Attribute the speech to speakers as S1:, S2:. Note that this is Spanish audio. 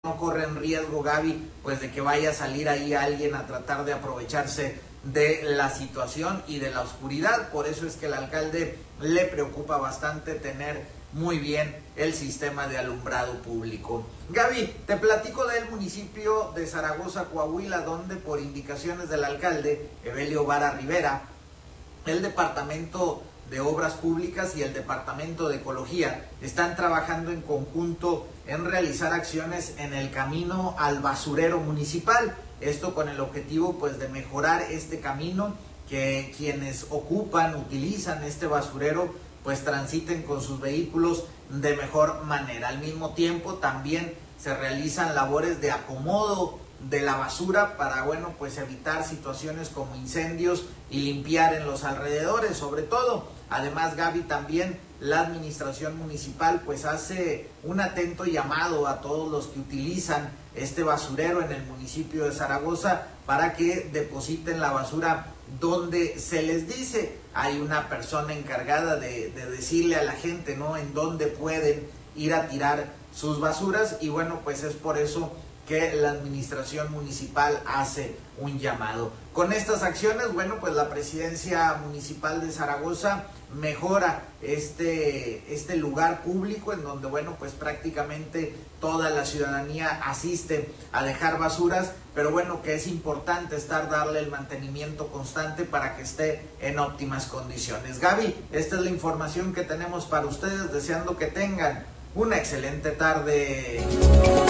S1: no corren riesgo, Gaby, pues de que vaya a salir ahí alguien a tratar de aprovecharse de la situación y de la oscuridad. Por eso es que el alcalde le preocupa bastante tener muy bien el sistema de alumbrado público. Gaby, te platico del municipio de Zaragoza, Coahuila, donde por indicaciones del alcalde Evelio Vara Rivera, el departamento de Obras Públicas y el Departamento de Ecología están trabajando en conjunto en realizar acciones en el camino al basurero municipal. Esto con el objetivo pues de mejorar este camino, que quienes utilizan este basurero pues transiten con sus vehículos de mejor manera. Al mismo tiempo también se realizan labores de acomodo de la basura para, bueno, pues evitar situaciones como incendios y limpiar en los alrededores, sobre todo. Además, Gaby, también la administración municipal pues hace un atento llamado a todos los que utilizan este basurero en el municipio de Zaragoza para que depositen la basura donde se les dice. Hay una persona encargada de decirle a la gente, ¿no?, en dónde pueden ir a tirar sus basuras, y bueno, pues es por eso que la administración municipal hace un llamado. Con estas acciones, bueno, pues la presidencia municipal de Zaragoza mejora este lugar público en donde, bueno, pues prácticamente toda la ciudadanía asiste a dejar basuras, pero bueno, que es importante darle el mantenimiento constante para que esté en óptimas condiciones. Gaby, esta es la información que tenemos para ustedes, deseando que tengan una excelente tarde.